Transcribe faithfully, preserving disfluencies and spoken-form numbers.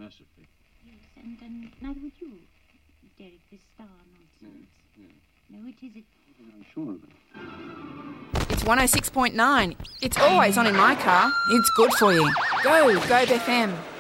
massively. Yes, and um, neither would you, Derek, this star nonsense. Yeah, yeah. No, it isn't. I'm sure of it. It's one oh six point nine. It's always on in my car. It's good for you. Go, Go F M.